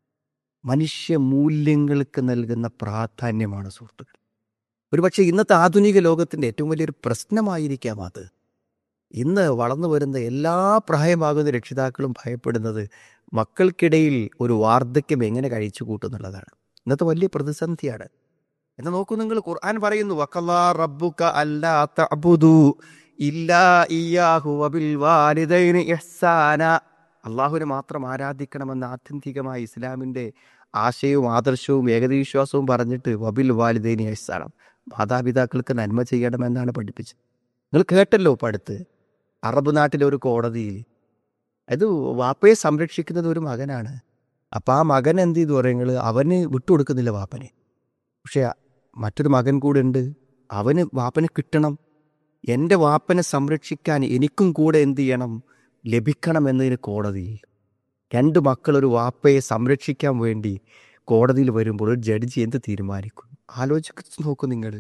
Speaker 5: മനുഷ്യ മൂല്യങ്ങൾക്ക് നൽകുന്ന പ്രാധാന്യമാണ് സുഹൃത്തുക്കൾ. ഒരുപക്ഷെ ഇന്നത്തെ ആധുനിക ലോകത്തിൻ്റെ ഏറ്റവും വലിയൊരു പ്രശ്നമായിരിക്കാം അത്. ഇന്ന് വളർന്നു വരുന്ന എല്ലാ പ്രായമാകുന്ന രക്ഷിതാക്കളും ഭയപ്പെടുന്നത് മക്കൾക്കിടയിൽ ഒരു വാർദ്ധക്യം എങ്ങനെ കഴിച്ചു കൂട്ടുന്നുള്ളതാണ്. ഇന്നത്തെ വലിയ പ്രതിസന്ധിയാണ്. എന്ന് നോക്കൂ നിങ്ങൾ, ഖുർആൻ പറയുന്നു, വഖല്ലാ റബ്ബുക അല്ലാ തഅബുദു ഇല്ലാ ഇയ്യാഹു വബിൽ വാലിദൈനി ഇഹ്സാന. അള്ളാഹുവിനെ മാത്രം ആരാധിക്കണമെന്ന ആത്യന്തികമായ ഇസ്ലാമിൻ്റെ ആശയവും ആദർശവും ഏകദൈവവിശ്വാസവും പറഞ്ഞിട്ട് വബിൽ വാലിദൈനി ഇഹ്സാന, മാതാപിതാക്കൾക്ക് നന്മ ചെയ്യണമെന്നാണ് പഠിപ്പിച്ചത്. നിങ്ങൾ കേട്ടല്ലോ ഇപ്പം അടുത്ത് അറബ് നാട്ടിലെ ഒരു കോടതിയിൽ അത് വാപ്പയെ സംരക്ഷിക്കുന്നത് ഒരു മകനാണ്. അപ്പം ആ മകൻ എന്ത് ചെയ്തു പറയുങ്ങൾ, അവന് വിട്ടുകൊടുക്കുന്നില്ല വാപ്പനെ. പക്ഷെ മറ്റൊരു മകൻ കൂടെ ഉണ്ട്, അവന് വാപ്പനെ കിട്ടണം. എൻ്റെ വാപ്പനെ സംരക്ഷിക്കാൻ എനിക്കും കൂടെ എന്ത് ചെയ്യണം, ലഭിക്കണം എന്നതിന് കോടതിയിൽ. രണ്ട് മക്കൾ ഒരു വാപ്പയെ സംരക്ഷിക്കാൻ വേണ്ടി കോടതിയിൽ വരുമ്പോൾ ഒരു ജഡ്ജി എന്ത് തീരുമാനിക്കും? ആലോചിച്ച് നോക്കൂ നിങ്ങൾ.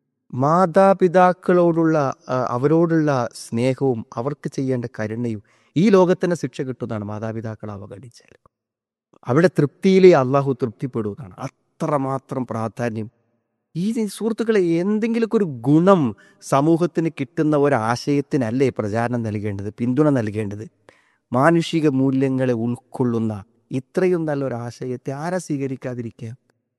Speaker 5: മാതാപിതാക്കളോടുള്ള അവരോടുള്ള സ്നേഹവും അവർക്ക് ചെയ്യേണ്ട കരുണയും ഈ ലോകത്തന്നെ ശിക്ഷ കിട്ടുന്നതാണ് മാതാപിതാക്കളെ അവഗണിച്ചാൽ. അവിടെ തൃപ്തിയിലേ അള്ളാഹു തൃപ്തിപ്പെടുന്നതാണ്. അത്രമാത്രം പ്രാധാന്യം. ഈ സുഹൃത്തുക്കളെ, എന്തെങ്കിലുമൊക്കെ ഒരു ഗുണം സമൂഹത്തിന് കിട്ടുന്ന ഒരാശയത്തിനല്ലേ പ്രചാരണം നൽകേണ്ടത്, പിന്തുണ നൽകേണ്ടത്? മാനുഷിക മൂല്യങ്ങളെ ഉൾക്കൊള്ളുന്ന ഇത്രയും നല്ലൊരാശയത്തെ ആരാ സ്വീകരിക്കാതിരിക്കുക?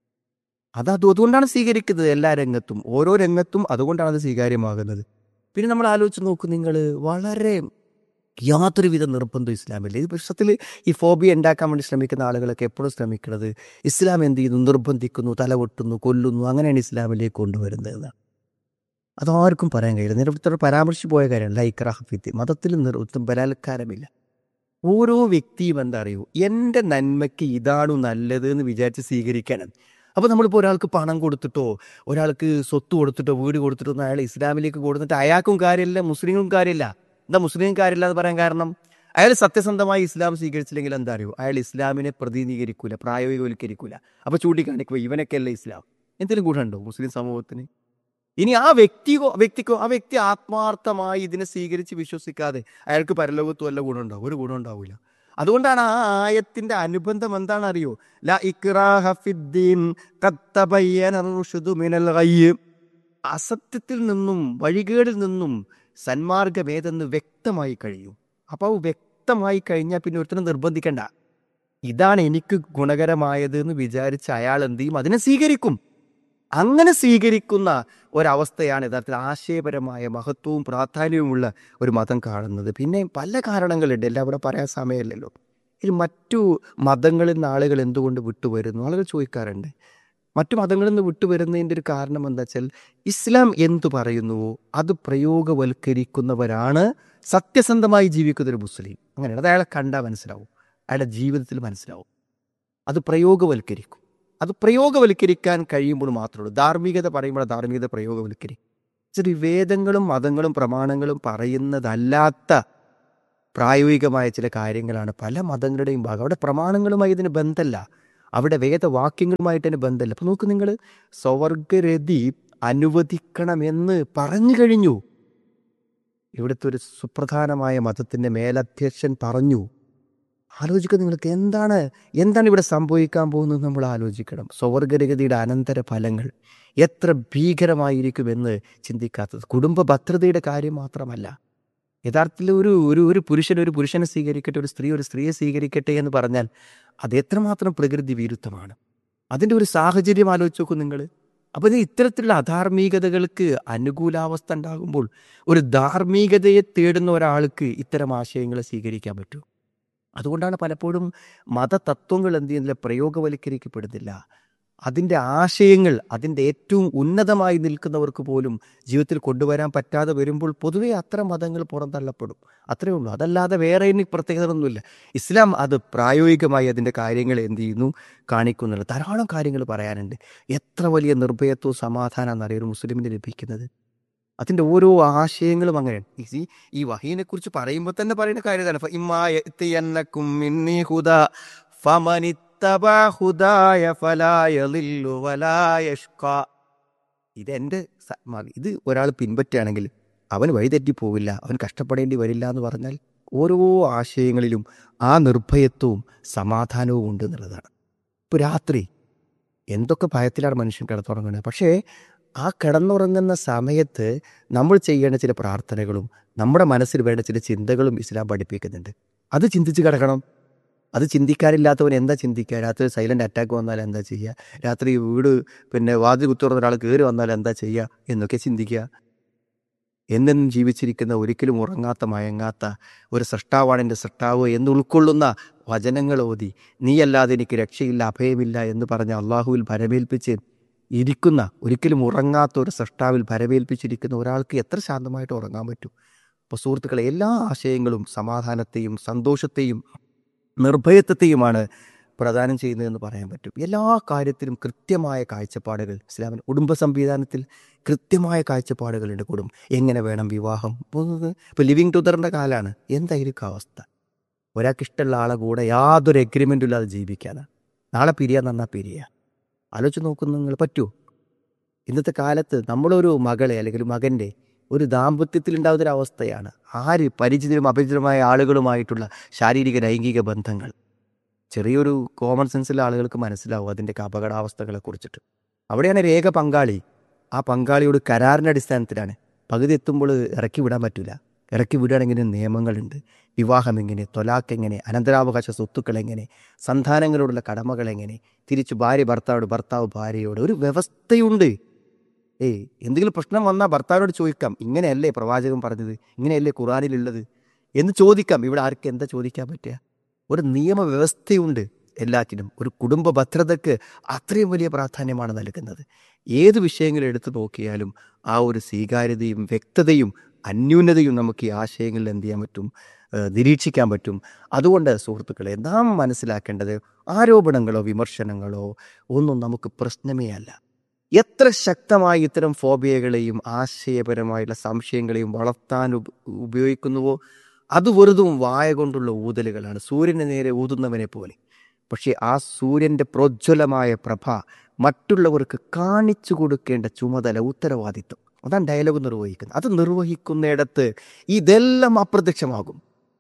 Speaker 5: അതുകൊണ്ടാണ് സ്വീകരിക്കുന്നത് എല്ലാ രംഗത്തും, ഓരോ രംഗത്തും. അതുകൊണ്ടാണ് അത് സ്വീകാര്യമാകുന്നത്. പിന്നെ നമ്മൾ ആലോചിച്ച് നോക്കൂ നിങ്ങൾ, വളരെ യാതൊരുവിധ നിർബന്ധം ഇസ്ലാമില്ല. ഈ പ്രശ്നത്തിൽ ഈ ഫോബിയ ഉണ്ടാക്കാൻ വേണ്ടി ശ്രമിക്കുന്ന ആളുകളൊക്കെ എപ്പോഴും ശ്രമിക്കുന്നത് ഇസ്ലാം എന്ത് ചെയ്യുന്നു, നിർബന്ധിക്കുന്നു, തലവെട്ടുന്നു, കൊല്ലുന്നു, അങ്ങനെയാണ് ഇസ്ലാമിലേക്ക് കൊണ്ടുവരുന്നത്. അതാർക്കും പറയാൻ കഴിയില്ല. നിരവധി പരാമർശിച്ചു പോയ കാര്യമാണ് ലൈക്രാഹഫിത്തി. മതത്തിൽ ബലാത്കാരമില്ല. ഓരോ വ്യക്തിയും എന്താ അറിയൂ, എൻ്റെ നന്മയ്ക്ക് ഇതാണ് നല്ലത് എന്ന് വിചാരിച്ച് സ്വീകരിക്കണം. അപ്പോൾ നമ്മളിപ്പോൾ ഒരാൾക്ക് പണം കൊടുത്തിട്ടോ ഒരാൾക്ക് സ്വത്ത് കൊടുത്തിട്ടോ വീട് കൊടുത്തിട്ടോ അയാൾ ഇസ്ലാമിലേക്ക് കൊടുത്തിട്ട് അയാൾക്കും കാര്യമില്ല, മുസ്ലിങ്ങും കാര്യമില്ല. എന്താ മുസ്ലിം കാര്യമില്ല എന്ന് പറയാൻ കാരണം? അയാൾ സത്യസന്ധമായി ഇസ്ലാം സ്വീകരിച്ചില്ലെങ്കിൽ എന്താ അറിയൂ, അയാൾ ഇസ്ലാമിനെ പ്രതിനിധീകരിക്കൂല, പ്രായോഗികവൽക്കരിക്കൂല. അപ്പോൾ ചൂണ്ടിക്കാണിക്കുക ഇവനൊക്കെ അല്ലേ ഇസ്ലാം. എന്തെങ്കിലും ഗുണമുണ്ടോ മുസ്ലിം സമൂഹത്തിന്? ഇനി ആ വ്യക്തി ആത്മാർത്ഥമായി ഇതിനെ സ്വീകരിച്ച് വിശ്വസിക്കാതെ അയാൾക്ക് പരലോകത്തും വല്ല ഗുണമുണ്ടാവും? ഒരു ഗുണം ഉണ്ടാവില്ല. അതുകൊണ്ടാണ് ആ ആയത്തിന്റെ അനുബന്ധം എന്താണെന്ന് അറിയോ? ലാ ഇക്റാഹ ഫിദ്ദീൻ ഖദ് തബയ്യന റുശ്ദു മിനൽ ഗയ്യ്. അസത്യത്തിൽ നിന്നും വഴികേടിൽ നിന്നും സന്മാർഗമേതെന്ന് വ്യക്തമായി കഴിയും. അപ്പോൾ വ്യക്തമായി കഴിഞ്ഞാൽ പിന്നെ ഒരുത്തരം നിർബന്ധിക്കണ്ട. ഇതാണ് എനിക്ക് ഗുണകരമായത് എന്ന് വിചാരിച്ച് അയാൾ എന്ത് ചെയ്യും, അതിനെ സ്വീകരിക്കും. അങ്ങനെ സ്വീകരിക്കുന്ന ഒരവസ്ഥയാണ് യഥാർത്ഥത്തിൽ ആശയപരമായ മഹത്വവും പ്രാധാന്യവുമുള്ള ഒരു മതം കാണുന്നത്. പിന്നെ പല കാരണങ്ങളുണ്ട്, എല്ലാം ഇവിടെ പറയാൻ സമയമില്ലല്ലോ. ഇത് മറ്റു മതങ്ങളിൽ നിന്ന് ആളുകൾ എന്തുകൊണ്ട് വിട്ടുവരുന്നു? ആളുകൾ ചോദിക്കാറുണ്ട്. മറ്റു മതങ്ങളിൽ നിന്ന് വിട്ടുവരുന്നതിൻ്റെ ഒരു കാരണം എന്താ വെച്ചാൽ ഇസ്ലാം എന്തു പറയുന്നുവോ അത് പ്രയോഗവൽക്കരിക്കുന്നവരാണ് സത്യസന്ധമായി ജീവിക്കുന്ന ഒരു മുസ്ലിം. അങ്ങനെയാണ്. അത് അയാളെ കണ്ടാൽ മനസ്സിലാവും, അയാളുടെ ജീവിതത്തിൽ മനസ്സിലാവും. അത് പ്രയോഗവൽക്കരിക്കും. അത് പ്രയോഗവൽക്കരിക്കാൻ കഴിയുമ്പോൾ മാത്രമേ ഉള്ളൂ. ധാർമ്മികത പറയുമ്പോൾ ധാർമ്മികത പ്രയോഗവൽക്കരിക്കും. ചെറിയ വേദങ്ങളും മതങ്ങളും പ്രമാണങ്ങളും പറയുന്നതല്ലാത്ത പ്രായോഗികമായ ചില കാര്യങ്ങളാണ് പല മതങ്ങളുടെയും ഭാഗം. അവിടെ പ്രമാണങ്ങളുമായി ഇതിന് ബന്ധമല്ല, അവിടെ വേദവാക്യങ്ങളുമായിട്ട് തന്നെ ബന്ധമല്ല. അപ്പം നോക്ക് നിങ്ങൾ, സ്വർഗരതി അനുവദിക്കണമെന്ന് പറഞ്ഞു കഴിഞ്ഞു. ഇവിടുത്തെ ഒരു സുപ്രധാനമായ മതത്തിൻ്റെ മേലധ്യക്ഷൻ പറഞ്ഞു. ആലോചിക്കുക, നിങ്ങൾക്ക് എന്താണ് ഇവിടെ സംഭവിക്കാൻ പോകുന്നത് നമ്മൾ ആലോചിക്കണം. സ്വർഗരതിയുടെ അനന്തര ഫലങ്ങൾ എത്ര ഭീകരമായിരിക്കുമെന്ന് ചിന്തിക്കാത്തത്. കുടുംബ ഭദ്രതയുടെ കാര്യം മാത്രമല്ല, യഥാർത്ഥത്തിൽ ഒരു പുരുഷനെ സ്വീകരിക്കട്ടെ, ഒരു സ്ത്രീയെ സ്വീകരിക്കട്ടെ എന്ന് പറഞ്ഞാൽ അത് എത്രമാത്രം പ്രകൃതി വിരുദ്ധമാണ്. അതിൻ്റെ ഒരു സാഹചര്യം ആലോചിച്ച് നോക്കും നിങ്ങൾ. അപ്പോൾ ഇത് ഇത്തരത്തിലുള്ള അധാർമികതകൾക്ക് അനുകൂലാവസ്ഥ ഉണ്ടാകുമ്പോൾ ഒരു ധാർമ്മികതയെ തേടുന്ന ഒരാൾക്ക് ഇത്തരം ആശയങ്ങളെ സ്വീകരിക്കാൻ പറ്റും. അതുകൊണ്ടാണ് പലപ്പോഴും മതതത്വങ്ങൾ എന്ത് ചെയ്യുന്നില്ല, പ്രയോഗവൽക്കരിക്കപ്പെടുന്നില്ല. അതിൻ്റെ ആശയങ്ങൾ അതിൻ്റെ ഏറ്റവും ഉന്നതമായി നിൽക്കുന്നവർക്ക് പോലും ജീവിതത്തിൽ കൊണ്ടുവരാൻ പറ്റാതെ വരുമ്പോൾ പൊതുവെ അത്തരം മതങ്ങൾ പുറന്തള്ളപ്പെടും. അത്രയേ ഉള്ളൂ. അതല്ലാതെ വേറെ ഇനി പ്രത്യേകതയൊന്നുമില്ല. ഇസ്ലാം അത് പ്രായോഗികമായി അതിൻ്റെ കാര്യങ്ങൾ എന്ത് ചെയ്യുന്നു, കാണിക്കുന്നുണ്ട്. ധാരാളം കാര്യങ്ങൾ പറയാനുണ്ട്. എത്ര വലിയ നിർഭയത്വവും സമാധാനമാണ് അറിയാം ഒരു മുസ്ലിമിന് ലഭിക്കുന്നത്. അതിൻ്റെ ഓരോ ആശയങ്ങളും അങ്ങനെയാണ്. ഈ വഹീനെ കുറിച്ച് പറയുമ്പോൾ തന്നെ പറയുന്ന കാര്യമാണ് ഇത് ഒരാൾ പിൻപറ്റുകയാണെങ്കിൽ അവൻ വഴിതെറ്റി പോവില്ല, അവൻ കഷ്ടപ്പെടേണ്ടി വരില്ല എന്ന് പറഞ്ഞാൽ ഓരോ ആശയങ്ങളിലും ആ നിർഭയത്വവും സമാധാനവും ഉണ്ട് എന്നുള്ളതാണ്. ഇപ്പോൾ രാത്രി എന്തൊക്കെ ഭയത്തിലാണ് മനുഷ്യൻ കിടന്നുറങ്ങുന്നത്. പക്ഷേ ആ കിടന്നുറങ്ങുന്ന സമയത്ത് നമ്മൾ ചെയ്യേണ്ട ചില പ്രാർത്ഥനകളും നമ്മുടെ മനസ്സിൽ വേണ്ട ചില ചിന്തകളും ഇസ്ലാം പഠിപ്പിക്കുന്നുണ്ട്. അത് ചിന്തിച്ച് കിടക്കണം. അത് ചിന്തിക്കാറില്ലാത്തവൻ എന്താ ചിന്തിക്കുക? രാത്രി സൈലൻ്റ് അറ്റാക്ക് വന്നാൽ എന്താ ചെയ്യുക? രാത്രി വീട് വാതിൽ കുത്തുറന്ന ഒരാൾ കയറി വന്നാൽ എന്താ ചെയ്യുക എന്നൊക്കെ ചിന്തിക്കുക. എന്നെന്നും ജീവിച്ചിരിക്കുന്ന, ഒരിക്കലും ഉറങ്ങാത്ത മയങ്ങാത്ത ഒരു സൃഷ്ടാവാണ് എൻ്റെ സൃഷ്ടാവ് എന്ന് ഉൾക്കൊള്ളുന്ന വചനങ്ങൾ ഓതി നീയല്ലാതെ എനിക്ക് രക്ഷയില്ല, അഭയമില്ല എന്ന് പറഞ്ഞ അള്ളാഹുവിൽ ഭരമേൽപ്പിച്ച് ഇരിക്കുന്ന, ഒരിക്കലും ഉറങ്ങാത്ത ഒരു സൃഷ്ടാവിൽ ഭരമേൽപ്പിച്ചിരിക്കുന്ന ഒരാൾക്ക് എത്ര ശാന്തമായിട്ട് ഉറങ്ങാൻ പറ്റും? അപ്പോൾ സുഹൃത്തുക്കളെ, എല്ലാ ആശയങ്ങളും സമാധാനത്തെയും സന്തോഷത്തെയും നിർഭയത്വത്തെയുമാണ് പ്രദാനം ചെയ്യുന്നതെന്ന് പറയാൻ പറ്റും. എല്ലാ കാര്യത്തിലും കൃത്യമായ കാഴ്ചപ്പാടുകൾ ഇസ്ലാമിന്, കുടുംബ സംവിധാനത്തിൽ കൃത്യമായ കാഴ്ചപ്പാടുകളുണ്ട്. എങ്ങനെ വേണം വിവാഹം. ഇപ്പോൾ ലിവിങ് ടുഗദറിൻ്റെ കാലമാണ്. എന്തായിരിക്കും അവസ്ഥ? ഒരാൾക്ക് ഇഷ്ടമുള്ള ആളെ കൂടെ യാതൊരു എഗ്രിമെൻറ്റും ഇല്ലാതെ ജീവിക്കാനാണ്. നാളെ പിരിയാൻ നന്നാ പിരിയുക. ആലോചിച്ച് നോക്കുന്ന നിങ്ങൾ, പറ്റുമോ? ഇന്നത്തെ കാലത്ത് നമ്മളൊരു മകളെ അല്ലെങ്കിൽ മകൻ്റെ ഒരു ദാമ്പത്യത്തിലുണ്ടാകുന്നൊരവസ്ഥയാണ് പരിചിതരും അപരിചിതരുമായ ആളുകളുമായിട്ടുള്ള ശാരീരിക ലൈംഗിക ബന്ധങ്ങൾ. ചെറിയൊരു കോമൺ സെൻസിലെ ആളുകൾക്ക് മനസ്സിലാവും അതിൻ്റെ അപകടാവസ്ഥകളെ കുറിച്ചിട്ട്. അവിടെയാണ് ഏക പങ്കാളി. ആ പങ്കാളിയോട് കരാറിൻ്റെ അടിസ്ഥാനത്തിലാണ്. പകുതി എത്തുമ്പോൾ ഇറക്കി വിടാൻ പറ്റില്ല. ഇറക്കി വിടുകയാണെങ്കിൽ നിയമങ്ങളുണ്ട്. വിവാഹം എങ്ങനെ, തൊലാക്ക് എങ്ങനെ, അനന്തരാവകാശ സ്വത്തുക്കൾ എങ്ങനെ, സന്താനങ്ങളോടുള്ള കടമകൾ എങ്ങനെ, തിരിച്ചു ഭാര്യ ഭർത്താവോട്, ഭർത്താവ് ഭാര്യയോട് ഒരു വ്യവസ്ഥയുണ്ട്. എന്തെങ്കിലും പ്രശ്നം വന്നാൽ ഭർത്താവിനോട് ചോദിക്കാം, ഇങ്ങനെയല്ലേ പ്രവാചകൻ പറഞ്ഞത്, ഇങ്ങനെയല്ലേ ഖുർആനിലുള്ളത് എന്ന് ചോദിക്കാം. ഇവിടെ ആർക്ക് എന്താ ചോദിക്കാൻ പറ്റുക? ഒരു നിയമവ്യവസ്ഥയുണ്ട് എല്ലാറ്റിനും. ഒരു കുടുംബ ഭദ്രതയ്ക്ക് അത്രയും വലിയ പ്രാധാന്യമാണ് നൽകുന്നത്. ഏത് വിഷയങ്ങൾ എടുത്തു നോക്കിയാലും ആ ഒരു സ്വീകാര്യതയും വ്യക്തതയും അന്യൂനതയും നമുക്ക് ഈ ആശയങ്ങളിൽ എന്ത് ചെയ്യാൻ പറ്റും, നിരീക്ഷിക്കാൻ പറ്റും. അതുകൊണ്ട് സുഹൃത്തുക്കളെ, നാം മനസ്സിലാക്കേണ്ടത് ആരോപണങ്ങളോ വിമർശനങ്ങളോ ഒന്നും നമുക്ക് പ്രശ്നമേ അല്ല. എത്ര ശക്തമായി ഇത്തരം ഫോബിയകളെയും ആശയപരമായുള്ള സംശയങ്ങളെയും വളർത്താൻ ഉപയോഗിക്കുന്നുവോ അത് വെറുതും വായ കൊണ്ടുള്ള ഊതലുകളാണ്, സൂര്യന് നേരെ ഊതുന്നവനെ പോലെ. പക്ഷേ ആ സൂര്യൻ്റെ പ്രോജ്വലമായ പ്രഭ മറ്റുള്ളവർക്ക് കാണിച്ചു കൊടുക്കേണ്ട ചുമതല, ഉത്തരവാദിത്വം, അതാണ് ഡയലോഗ് നിർവഹിക്കുന്നത്. അത് നിർവഹിക്കുന്നിടത്ത് ഇതെല്ലാം അപ്രത്യക്ഷമാകും.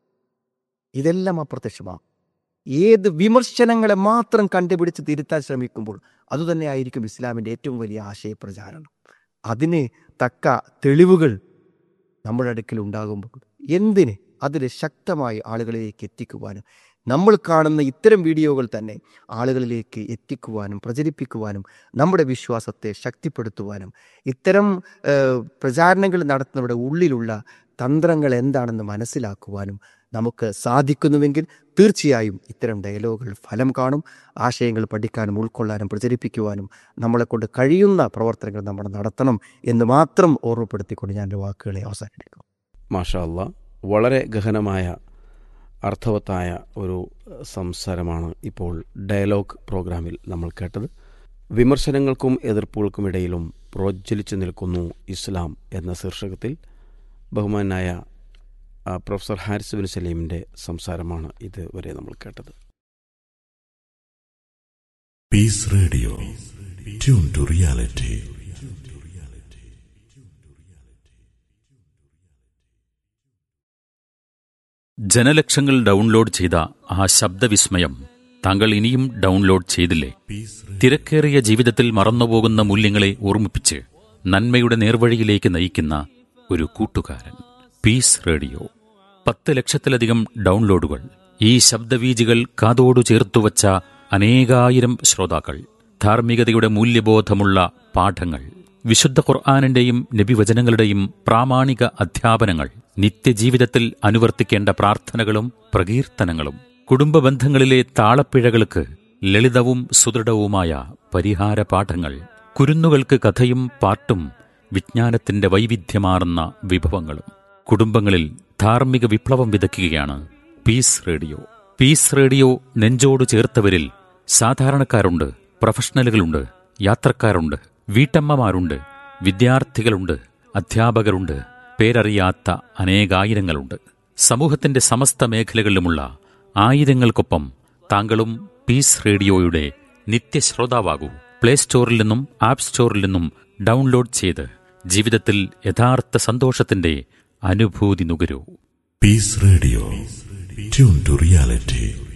Speaker 5: ഏത് വിമർശനങ്ങളെ മാത്രം കണ്ടുപിടിച്ച് തിരുത്താൻ ശ്രമിക്കുമ്പോൾ അതുതന്നെ ആയിരിക്കും ഇസ്ലാമിൻ്റെ ഏറ്റവും വലിയ ആശയപ്രചാരണം. അതിന് തക്ക തെളിവുകൾ നമ്മുടെ അടുക്കൽ ഉണ്ടാകുമ്പോൾ എന്തിന് അതിൽ ശക്തമായി ആളുകളിലേക്ക് എത്തിക്കുവാനും, നമ്മൾ കാണുന്ന ഇത്തരം വീഡിയോകൾ തന്നെ ആളുകളിലേക്ക് എത്തിക്കുവാനും പ്രചരിപ്പിക്കുവാനും, നമ്മുടെ വിശ്വാസത്തെ ശക്തിപ്പെടുത്തുവാനും, ഇത്തരം പ്രചാരണങ്ങൾ നടത്തുന്നവരുടെ ഉള്ളിലുള്ള തന്ത്രങ്ങൾ എന്താണെന്ന് മനസ്സിലാക്കുവാനും നമുക്ക് സാധിക്കുന്നുവെങ്കിൽ തീർച്ചയായും ഇത്തരം ഡയലോഗുകൾ ഫലം കാണും. ആശയങ്ങൾ പഠിക്കാനും ഉൾക്കൊള്ളാനും പ്രചരിപ്പിക്കുവാനും നമ്മളെക്കൊണ്ട് കഴിയുന്ന പ്രവർത്തനങ്ങൾ നമ്മൾ നടത്തണം എന്ന് മാത്രം ഓർമ്മപ്പെടുത്തിക്കൊണ്ട് ഞാൻ എൻ്റെ വാക്കുകളെ അവസാനിപ്പിക്കും.
Speaker 4: മാഷാ അല്ലാ, വളരെ ഗഹനമായ അർത്ഥവത്തായ ഒരു സംസാരമാണ് ഇപ്പോൾ ഡയലോഗ് പ്രോഗ്രാമിൽ നമ്മൾ കേട്ടത്. വിമർശനങ്ങൾക്കും എതിർപ്പുകൾക്കുമിടയിലും പ്രോജ്വലിച്ചു നിൽക്കുന്നു ഇസ്ലാം എന്ന ശീർഷകത്തിൽ ബഹുമാനായ പ്രൊഫസർ ഹാരിസ് ബിൻ സലീമിൻ്റെ സംസാരമാണ് ഇതുവരെ നമ്മൾ കേട്ടത്.
Speaker 6: Piece radio, tune to reality.
Speaker 7: ജനലക്ഷങ്ങൾ download ചെയ്ത ആ ശബ്ദവിസ്മയം താങ്കൾ ഇനിയും ഡൗൺലോഡ് ചെയ്തില്ലേ? തിരക്കേറിയ ജീവിതത്തിൽ മറന്നുപോകുന്ന മൂല്യങ്ങളെ ഓർമ്മിപ്പിച്ച് നന്മയുടെ നേർവഴിയിലേക്ക് നയിക്കുന്ന ഒരു കൂട്ടുകാരൻ. Piece radio. 10 ലക്ഷത്തിലധികം ഡൗൺലോഡുകൾ. ഈ ശബ്ദവീജികൾ കാതോടു ചേർത്തുവച്ച അനേകായിരം ശ്രോതാക്കൾ. ധാർമ്മികതയുടെ മൂല്യബോധമുള്ള പാഠങ്ങൾ, വിശുദ്ധ ഖുർആനിന്റെയും നബിവചനങ്ങളുടെയും പ്രാമാണിക അധ്യാപനങ്ങൾ, നിത്യജീവിതത്തിൽ അനുവർത്തിക്കേണ്ട പ്രാർത്ഥനകളും പ്രകീർത്തനങ്ങളും, കുടുംബ ബന്ധങ്ങളിലെ താളപ്പിഴകൾക്ക് ലളിതവും സുദൃഢവുമായ പരിഹാര പാഠങ്ങൾ, കുരുന്നുകൾക്ക് കഥയും പാട്ടും വിജ്ഞാനത്തിന്റെ വൈവിധ്യമാർന്ന വിഭവങ്ങളും. കുടുംബങ്ങളിൽ ധാർമ്മിക വിപ്ലവം വിതയ്ക്കുകയാണ് പീസ് റേഡിയോ. പീസ് റേഡിയോ നെഞ്ചോട് ചേർത്തവരിൽ സാധാരണക്കാരുണ്ട്, പ്രൊഫഷണലുകളുണ്ട്, യാത്രക്കാരുണ്ട്, വീട്ടമ്മമാരുണ്ട്, വിദ്യാർത്ഥികളുണ്ട്, അധ്യാപകരുണ്ട്, പേരറിയാത്ത അനേകായിരങ്ങളുണ്ട്. സമൂഹത്തിന്റെ സമസ്ത മേഖലകളിലുമുള്ള ആയിരങ്ങൾക്കൊപ്പം താങ്കളും പീസ് റേഡിയോയുടെ നിത്യശ്രോതാവാകൂ. പ്ലേ സ്റ്റോറിൽ നിന്നും ആപ്പ് സ്റ്റോറിൽ നിന്നും ഡൗൺലോഡ് ചെയ്ത് ജീവിതത്തിൽ യഥാർത്ഥ സന്തോഷത്തിന്റെ അനുഭൂതി നുകരൂ.
Speaker 6: Piece radio, tune to reality.